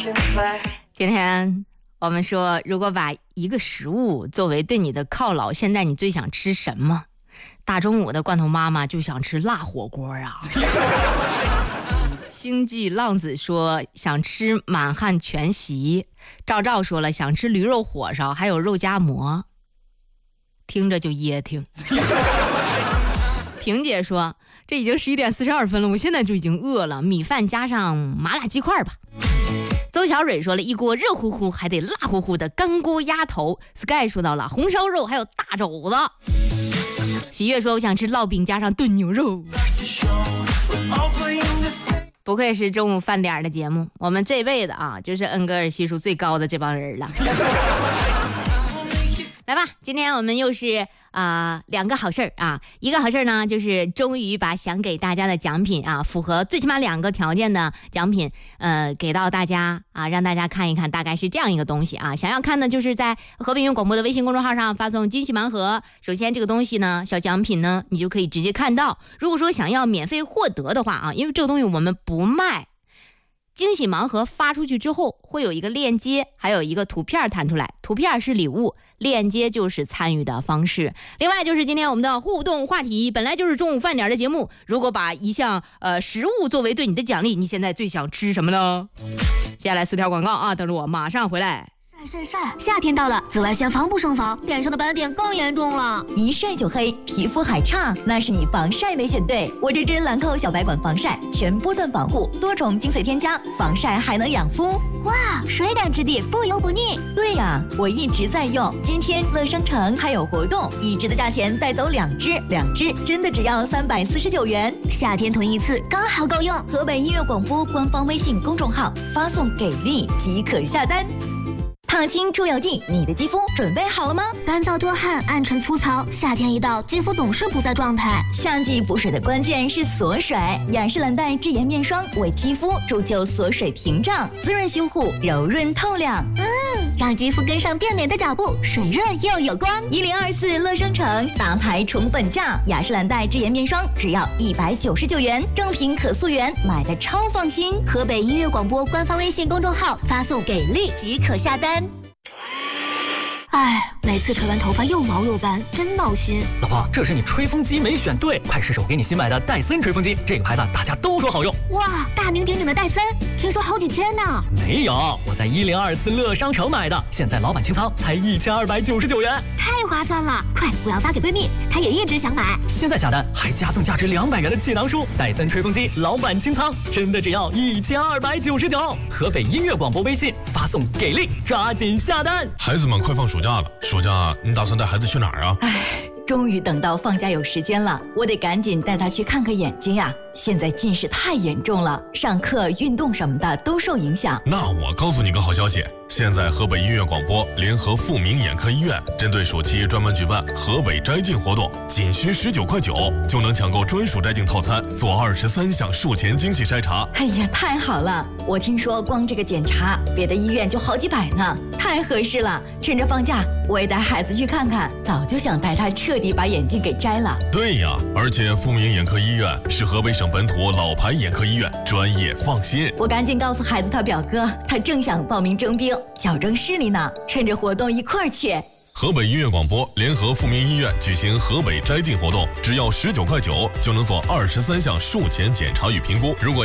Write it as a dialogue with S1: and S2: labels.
S1: 今天我们说，如果把一个食物作为对你的犒劳，现在你最想吃什么？大中午的罐头妈妈就想吃辣火锅啊。星际浪子说想吃满汉全席，赵说了想吃驴肉火烧，还有肉夹馍，听着就噎挺。萍姐说这已经11点42分了，我现在就已经饿了，米饭加上麻辣鸡块吧。邹小蕊说了一锅热乎乎还得辣乎乎的干锅鸭头。 Sky 说到了红烧肉还有大肘子。喜悦说我想吃烙饼加上炖牛肉。不愧是中午饭点的节目，我们这辈子啊就是恩格尔系数最高的这帮人了。来吧，今天我们又是两个好事啊。一个好事呢，就是终于把想给大家的奖品啊，符合最起码2个条件的奖品给到大家啊，让大家看一看，大概是这样一个东西啊。想要看的就是在河北音乐广播的微信公众号上发送惊喜盲盒。首先这个东西呢，小奖品呢你就可以直接看到。如果说想要免费获得的话啊，因为这个东西我们不卖，惊喜盲盒发出去之后会有一个链接，还有一个图片弹出来，图片是礼物，链接就是参与的方式。另外就是今天我们的互动话题，本来就是中午饭点的节目，如果把一项食物作为对你的奖励，你现在最想吃什么呢？接下来4条广告啊，等着我马上回来。
S2: 晒，夏天到了，紫外线防不胜防，脸上的斑点更严重了，
S3: 一晒就黑，皮肤还差，那是你防晒没选对。我这支兰蔻小白管防晒，全波段防护，多重精髓添加，防晒还能养肤。
S2: 哇，水感质地，不油不腻。
S3: 对呀，我一直在用。今天乐商城还有活动，一支的价钱带走2支，2支真的只要349元。
S2: 夏天囤一次刚好够用。
S3: 河北音乐广播官方微信公众号发送给力即可下单。烫青出油剂，你的肌肤准备好了吗？
S2: 干燥多汗，暗沉粗糙，夏天一到，肌肤总是不在状态。
S3: 夏季补水的关键是锁水，雅诗兰黛智颜面霜为肌肤铸就锁水屏障，滋润修护，柔润透亮。
S2: 让肌肤跟上变美的脚步，水润又有光。
S3: 1024乐商城大牌宠粉价，雅诗兰黛智颜面霜只要199元，正品可溯源，买的超放心。
S2: 河北音乐广播官方微信公众号发送给力即可下单。哎，每次吹完头发又毛又斑，真闹心。
S4: 老婆，这是你吹风机没选对，快试试我给你新买的戴森吹风机，这个牌子大家都说好用。
S2: 哇，大名鼎鼎的戴森，听说好几千呢。
S4: 没有，我在1024乐商城买的，现在老板清仓才1299元，
S2: 太划算了！快，我要发给闺蜜，她也一直想买。
S4: 现在下单还加赠价值200元的气囊书，戴森吹风机老板清仓，真的只要1299。河北音乐广播微信发送给力，抓紧下单。
S5: 孩子们快放暑假了，暑假你打算带孩子去哪儿啊？
S3: 终于等到放假有时间了，我得赶紧带他去看看眼睛呀。现在近视太严重了，上课运动什么的都受影响。
S5: 那我告诉你个好消息，现在河北音乐广播联合富民眼科医院针对暑期专门举办河北摘镜活动，仅需19块9就能抢购专属摘镜套餐，做23项术前精细筛查。
S3: 哎呀，太好了！我听说光这个检查，别的医院就好几百呢，太合适了。趁着放假，我也带孩子去看看，早就想带他彻底把眼镜给摘了。
S5: 对呀，而且富民眼科医院是河北省本土老牌眼科医院，专业放心。
S3: 我赶紧告诉孩子他表哥，他正想报名征兵，矫正视力呢，趁着活动一块儿去。
S5: 河北音乐广播联合富民医院举行河北摘镜活动，只要19块9就能做23项术前检查与评估。如果